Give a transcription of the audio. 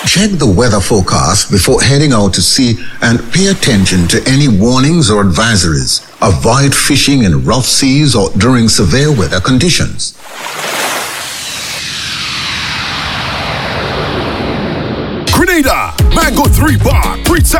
Check the weather forecast before heading out to sea and pay attention to any warnings or advisories. Avoid fishing in rough seas or during severe weather conditions. Grenada, Mango 3 Bar,